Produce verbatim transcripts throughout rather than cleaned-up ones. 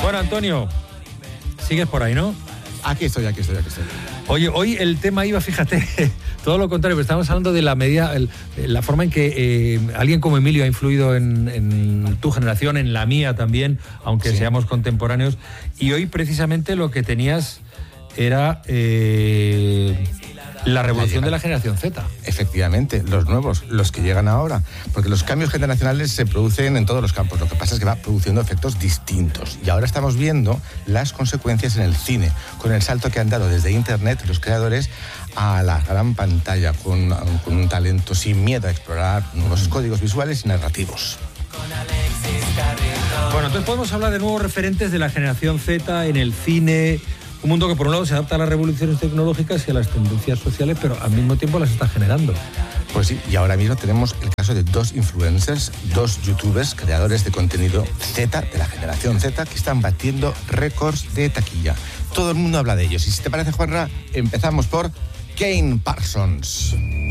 Bueno, Antonio, sigues por ahí, ¿no? Aquí estoy, aquí estoy, aquí estoy. Oye, hoy el tema iba, fíjate, todo lo contrario, pero estamos hablando de la medida, el, la forma en que eh, alguien como Emilio ha influido en, en tu generación, en la mía también, aunque sí. seamos contemporáneos. Y hoy precisamente lo que tenías era eh, la revolución de la generación Z. Efectivamente, los nuevos, los que llegan ahora. Porque los cambios generacionales se producen en todos los campos. Lo que pasa es que va produciendo efectos distintos. Y ahora estamos viendo las consecuencias en el cine, con el salto que han dado desde Internet los creadores a la gran pantalla, con, con un talento sin miedo a explorar nuevos códigos visuales y narrativos. Bueno, entonces podemos hablar de nuevos referentes de la generación Z en el cine. Un mundo que por un lado se adapta a las revoluciones tecnológicas y a las tendencias sociales, pero al mismo tiempo las está generando. Pues sí, y ahora mismo tenemos el caso de dos influencers, dos youtubers, creadores de contenido Z, de la generación Z, que están batiendo récords de taquilla. Todo el mundo habla de ellos. Y si te parece, Juanra, empezamos por Kane Parsons.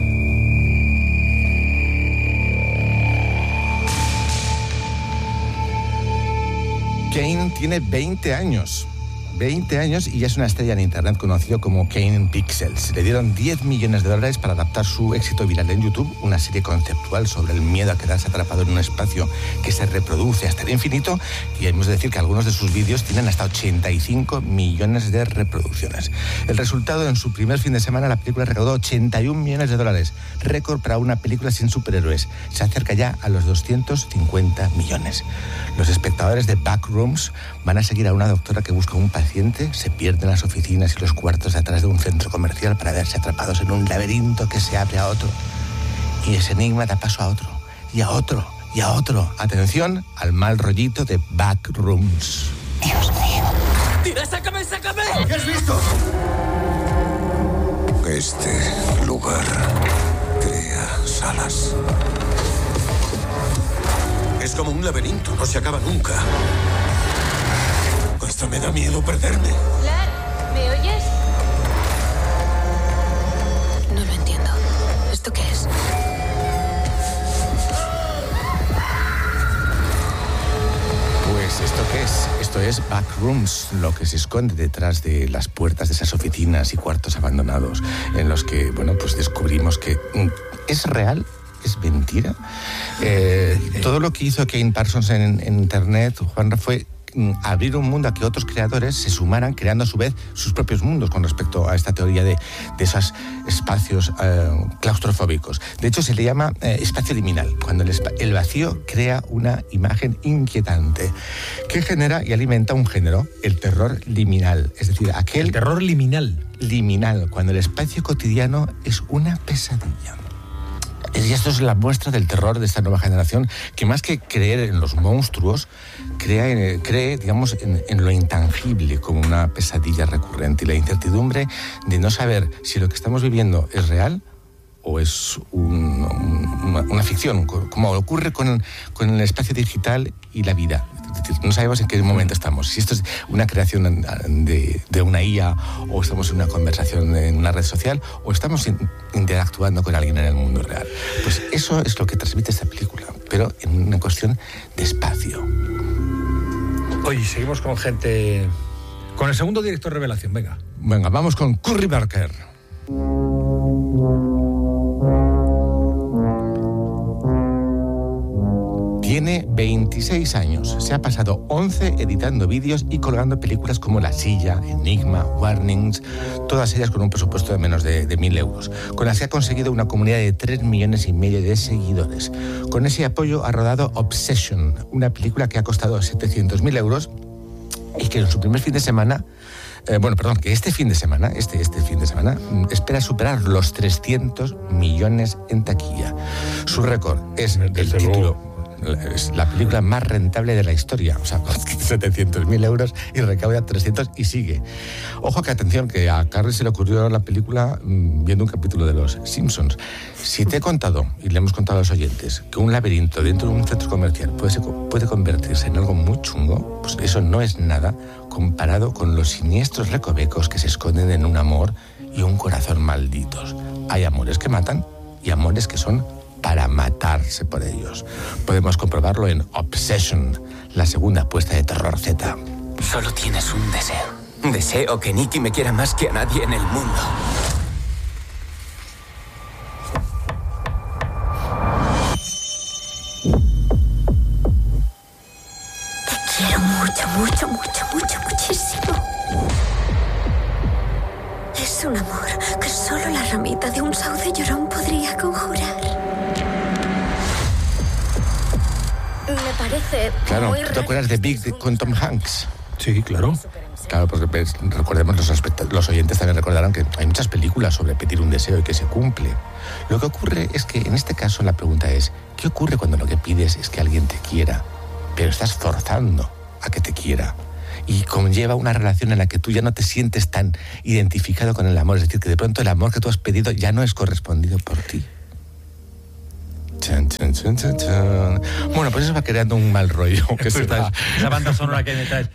Kane tiene veinte años. veinte años y ya es una estrella en Internet conocido como Kane Pixels. Le dieron diez millones de dólares para adaptar su éxito viral en YouTube, una serie conceptual sobre el miedo a quedarse atrapado en un espacio que se reproduce hasta el infinito, y hemos de decir que algunos de sus vídeos tienen hasta ochenta y cinco millones de reproducciones. El resultado, en su primer fin de semana, la película recaudó ochenta y un millones de dólares, récord para una película sin superhéroes. Se acerca ya a los doscientos cincuenta millones. Los espectadores de Backrooms van a seguir a una doctora que busca un paciente, se pierde en las oficinas y los cuartos de atrás de un centro comercial para verse atrapados en un laberinto que se abre a otro. Y ese enigma da paso a otro, y a otro, y a otro. Atención al mal rollito de Backrooms. Dios mío. ¡Tira, sácame, sácame! ¿Qué has visto? Este lugar crea salas. Es como un laberinto, no se acaba nunca. Hasta me da miedo perderme. Lar, ¿me oyes? No lo entiendo. ¿Esto qué es? Pues, ¿esto qué es? Esto es Backrooms, lo que se esconde detrás de las puertas de esas oficinas y cuartos abandonados, en los que, bueno, pues descubrimos que es real. ¿Es mentira? Eh, todo lo que hizo Kane Parsons en, en Internet, Juanra, fue abrir un mundo a que otros creadores se sumaran, creando a su vez sus propios mundos con respecto a esta teoría de, de esos espacios eh, claustrofóbicos. De hecho, se le llama eh, espacio liminal, cuando el, el vacío crea una imagen inquietante que genera y alimenta un género, el terror liminal. Es decir, aquel... El terror liminal. Liminal, cuando el espacio cotidiano es una pesadilla. Y esto es la muestra del terror de esta nueva generación, que más que creer en los monstruos, cree, cree digamos, en, en lo intangible como una pesadilla recurrente, y la incertidumbre de no saber si lo que estamos viviendo es real o es un, un, una, una ficción, como ocurre con, con el espacio digital y la vida. No sabemos en qué momento estamos, si esto es una creación de, de una I A, o estamos en una conversación en una red social, o estamos in, interactuando con alguien en el mundo real. Pues eso es lo que transmite esta película, pero en una cuestión de espacio. Oye, seguimos con gente... Con el segundo director revelación, venga. Venga, vamos con Curry Barker. Tiene veintiséis años, se ha pasado once editando vídeos y colgando películas como La Silla, Enigma, Warnings, todas ellas con un presupuesto de menos de, de mil euros, con las que ha conseguido una comunidad de tres millones y medio de seguidores. Con ese apoyo ha rodado Obsession, una película que ha costado setecientos mil euros y que en su primer fin de semana, eh, bueno, perdón, que este fin de semana, este, este fin de semana, espera superar los trescientos millones en taquilla. Su récord es el título... Es la película más rentable de la historia, o sea, setecientos mil euros y recauda trescientos y sigue. Ojo, que atención, que a Carrie se le ocurrió la película mmm, viendo un capítulo de Los Simpsons. Si te he contado, y le hemos contado a los oyentes, que un laberinto dentro de un centro comercial puede, ser, puede convertirse en algo muy chungo, pues eso no es nada comparado con los siniestros recovecos que se esconden en un amor y un corazón malditos. Hay amores que matan y amores que son para matarse por ellos. Podemos comprobarlo en Obsession, la segunda apuesta de terror Z. Solo tienes un deseo. Deseo que Nicky me quiera más que a nadie en el mundo. Te quiero mucho, mucho, mucho, mucho, muchísimo. Es un amor que solo la ramita de un sauce llorón podría conjurar. Me parece Claro, muy ¿tú te raro acuerdas de que Big estéis de- con Tom Hanks? Sí, claro. Claro, porque pues, recordemos, los, aspect- los oyentes también recordarán que hay muchas películas sobre pedir un deseo y que se cumple. Lo que ocurre es que en este caso la pregunta es, ¿qué ocurre cuando lo que pides es que alguien te quiera, pero estás forzando a que te quiera? Y conlleva una relación en la que tú ya no te sientes tan identificado con el amor, es decir, que de pronto el amor que tú has pedido ya no es correspondido por ti. Chan, chan, chan, chan, chan. Bueno, pues eso va creando un mal rollo que se va, Esa banda sonora que me traes.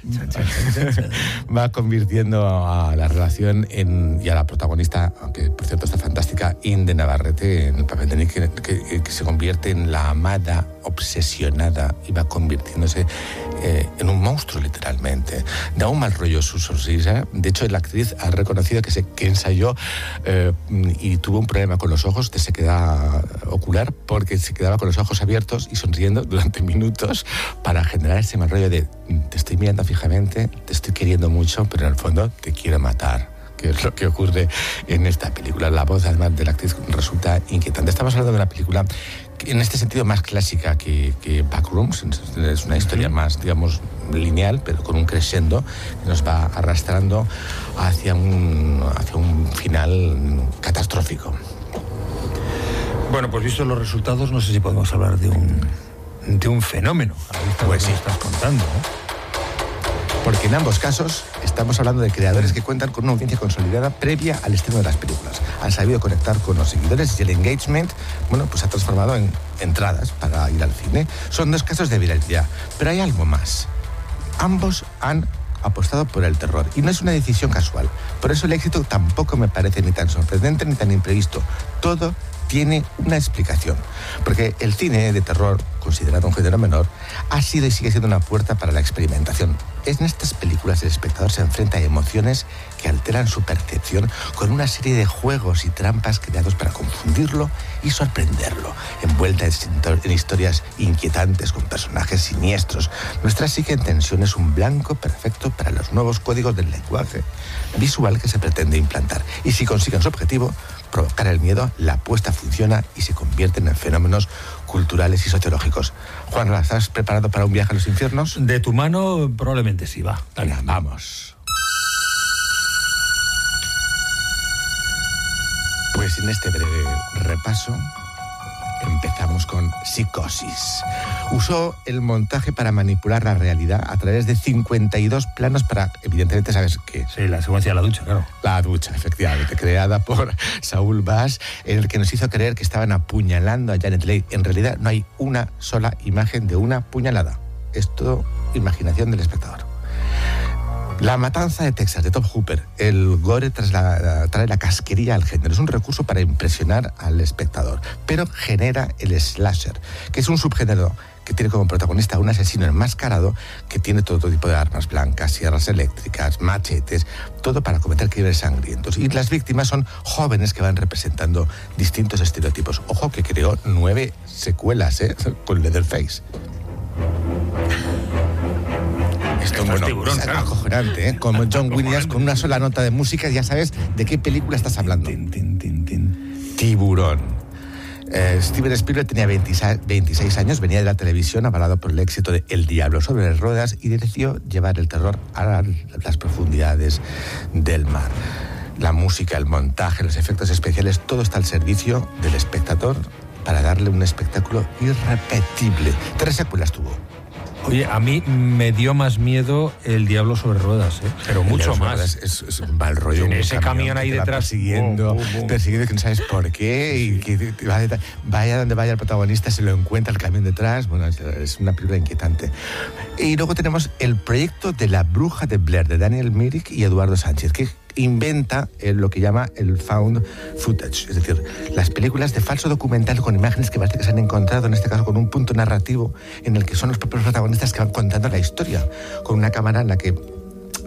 va convirtiendo a la relación en, y a la protagonista, aunque por cierto está fantástica, Inde Navarrete, en el papel de Nick, que, que, que se convierte en la amada obsesionada y va convirtiéndose eh, en un monstruo literalmente. Da un mal rollo su sonrisa. De hecho, la actriz ha reconocido que, se, que ensayó eh, y tuvo un problema con los ojos de sequedad ocular porque se quedaba con los ojos abiertos y sonriendo durante minutos para generar ese mal rollo de te estoy mirando fijamente, te estoy queriendo mucho, pero en el fondo te quiero matar, que es lo que ocurre en esta película. La voz, además, de la actriz resulta inquietante. Estamos hablando de una película que, en este sentido, más clásica que, que Backrooms. Es una historia más, digamos, lineal, pero con un crescendo que nos va arrastrando hacia un, hacia un final catastrófico. Bueno, pues visto los resultados, no sé si podemos hablar de un, de un fenómeno. Pues sí. Estás contando, ¿no? Porque en ambos casos estamos hablando de creadores que cuentan con una audiencia consolidada previa al estreno de las películas. Han sabido conectar con los seguidores y el engagement, bueno, pues se ha transformado en entradas para ir al cine. Son dos casos de viralidad, pero hay algo más. Ambos han apostado por el terror y no es una decisión casual. Por eso el éxito tampoco me parece ni tan sorprendente ni tan imprevisto. Todo tiene una explicación, porque el cine de terror, considerado un género menor, ha sido y sigue siendo una puerta para la experimentación. En estas películas el espectador se enfrenta a emociones que alteran su percepción con una serie de juegos y trampas creados para confundirlo y sorprenderlo, envuelta en historias inquietantes con personajes siniestros. Nuestra psique en tensión es un blanco perfecto para los nuevos códigos del lenguaje visual que se pretende implantar. Y si consiguen su objetivo, provocar el miedo, la apuesta funciona y se convierten en fenómenos culturales y sociológicos. Juan, ¿estás preparado para un viaje a los infiernos? De tu mano, probablemente sí, va. Venga, vamos. Pues en este breve repaso empezamos con Psicosis. Usó el montaje para manipular la realidad a través de cincuenta y dos planos para, evidentemente, ¿sabes qué? Sí, la secuencia de la ducha, claro. La ducha, efectivamente, creada por Saúl Bass, en el que nos hizo creer que estaban apuñalando a Janet Leigh. En realidad no hay una sola imagen de una puñalada. Es todo imaginación del espectador. La matanza de Texas, de Top Hooper. El gore tras la, trae la casquería al género. Es un recurso para impresionar al espectador, pero genera el slasher, que es un subgénero que tiene como protagonista a un asesino enmascarado que tiene todo tipo de armas blancas, sierras eléctricas, machetes, todo para cometer crímenes sangrientos. Y las víctimas son jóvenes que van representando distintos estereotipos. Ojo que creó nueve secuelas, ¿eh? Con Leatherface. Esto, bueno, tiburón, es claro. acojonante, ¿eh? Como John Williams, con una sola nota de música, ya sabes de qué película estás hablando. Tin, tin, tin, tin. Tiburón. Eh, Steven Spielberg tenía veintiséis años, venía de la televisión, avalado por el éxito de El Diablo sobre ruedas, y decidió llevar el terror a las profundidades del mar. La música, el montaje, los efectos especiales, todo está al servicio del espectador para darle un espectáculo irrepetible. Tres secuelas tuvo. Oye, a mí me dio más miedo El Diablo sobre ruedas, ¿eh? Pero mucho Las más. ruedas Es, es un mal rollo. Tiene un ese camión ahí que te va detrás. Persiguiendo, Bum, bum, bum. persiguiendo que no sabes por qué. Y que te va de- vaya donde vaya el protagonista, se lo encuentra el camión detrás. Bueno, es, es una película inquietante. Y luego tenemos el proyecto de La Bruja de Blair, de Daniel Myrick y Eduardo Sánchez, que inventa eh, lo que llama el found footage, es decir, las películas de falso documental con imágenes que parece que se han encontrado, en este caso con un punto narrativo en el que son los propios protagonistas que van contando la historia, con una cámara en la que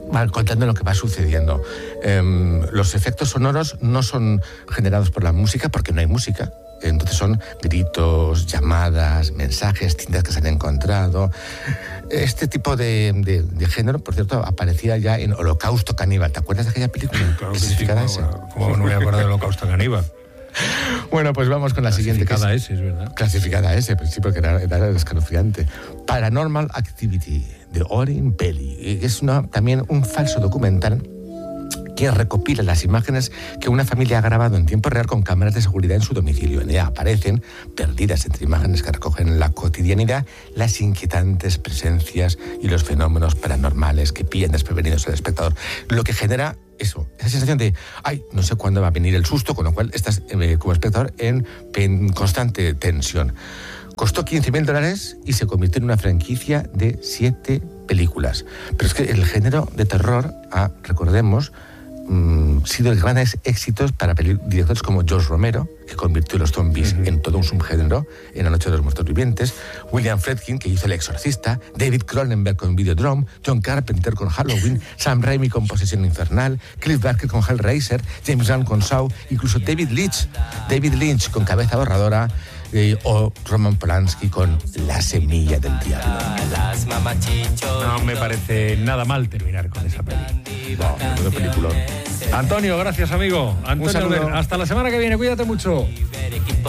van contando lo que va sucediendo. Eh, los efectos sonoros no son generados por la música porque no hay música. Entonces son gritos, llamadas, mensajes, cintas que se han encontrado. Este tipo de, de, de género, por cierto, aparecía ya en Holocausto Caníbal. ¿Te acuerdas de aquella película? Claro que sí, ¿cómo, ¿cómo no me acuerdo de Holocausto Caníbal? Bueno, pues vamos con la siguiente. Clasificada S, es verdad. Clasificada S, pues sí, porque era, era escalofriante. Paranormal Activity, de Oren Peli. Es una, también un falso documental que recopila las imágenes que una familia ha grabado en tiempo real con cámaras de seguridad en su domicilio. En ella aparecen, perdidas entre imágenes que recogen en la cotidianidad, las inquietantes presencias y los fenómenos paranormales que pillan desprevenidos al espectador. Lo que genera eso, esa sensación de, ay, no sé cuándo va a venir el susto, con lo cual estás eh, como espectador en, en constante tensión. Costó quince mil dólares y se convirtió en una franquicia de siete películas. Pero es que el género de terror, ah, recordemos, Mm, sido de grandes éxitos para directores como George Romero, que convirtió los zombies uh-huh. en todo un subgénero en La Noche de los Muertos Vivientes, William Friedkin, que hizo El Exorcista, David Cronenberg con Videodrome, John Carpenter con Halloween, Sam Raimi con Posesión Infernal, Cliff Barker con Hellraiser, James Gunn con Saw, incluso David Lynch, David Lynch con Cabeza Borradora, eh, o Roman Polanski con La Semilla del Diablo. No me parece nada mal terminar con esa peli. No, no, película. Antonio, gracias, amigo. Antonio, hasta la semana que viene, cuídate mucho.